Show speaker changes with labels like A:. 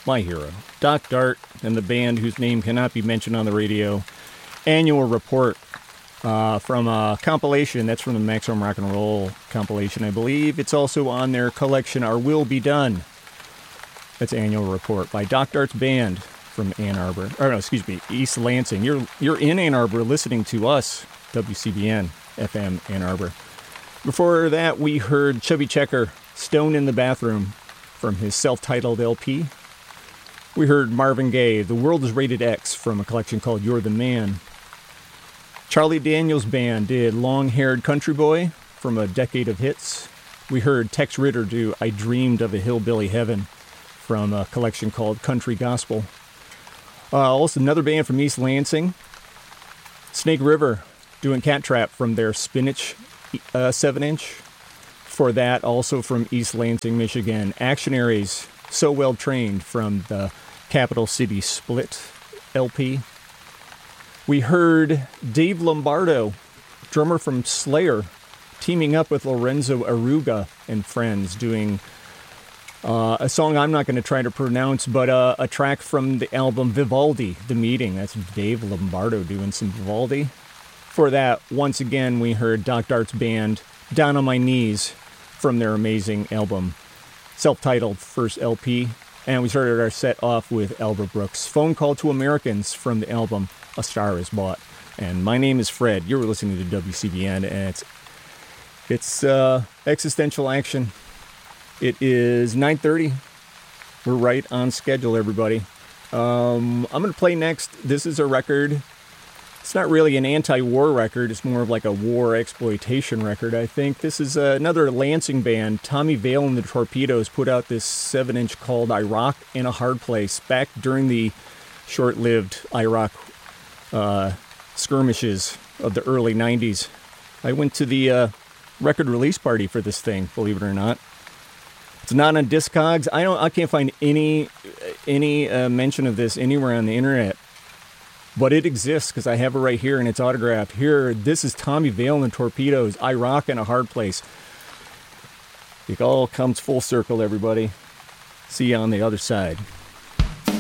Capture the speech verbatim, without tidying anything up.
A: my hero, Doc Dart, and the band whose name cannot be mentioned on the radio. Annual report uh, from a compilation. That's from the Maximum Rock and Roll compilation, I believe. It's also on their collection, Our Will Be Done. That's Annual Report by Doc Dart's band from Ann Arbor. Or no, excuse me, East Lansing. You're you're in Ann Arbor listening to us, W C B N F M Ann Arbor. Before that, we heard Chubby Checker, Stone in the Bathroom, from his self-titled L P. We heard Marvin Gaye, The World is Rated X, from a collection called You're the Man. Charlie Daniels Band did Long-Haired Country Boy from a decade of hits. We heard Tex Ritter do I Dreamed of a Hillbilly Heaven from a collection called Country Gospel. Uh, also, another band from East Lansing, Snake River, doing Cat Trap from their Spinach uh, seven inch. For that, also from East Lansing, Michigan, Actionaries, So Well Trained from the Capital City Split L P. We heard Dave Lombardo, drummer from Slayer, teaming up with Lorenzo Aruga and friends, doing uh, a song I'm not going to try to pronounce, but uh, a track from the album Vivaldi, The Meeting. That's Dave Lombardo doing some Vivaldi. For that, once again, we heard Doc Dart's band, Down on My Knees, from their amazing album, self-titled first L P. And we started our set off with Albert Brooks' Phone Call to Americans from the album A Star Is Bought. And my name is Fred. You're listening to W C B N, and it's it's uh, existential action. It is nine thirty. We're right on schedule, everybody. Um, I'm going to play next. This is a record. It's not really an anti-war record. It's more of like a war exploitation record, I think. This is uh, another Lansing band. Tommy Vale and the Torpedoes put out this seven inch called Iraq in a Hard Place back during the short-lived Iraq uh, skirmishes of the early nineties. I went to the uh, record release party for this thing, believe it or not. It's not on Discogs. I don't. I can't find any any uh, mention of this anywhere on the internet. But it exists because I have it right here and it's autographed. Here, this is Tommy Vale and the Torpedoes, Iraq in a Hard Place. It all comes full circle, everybody. See you on the other side.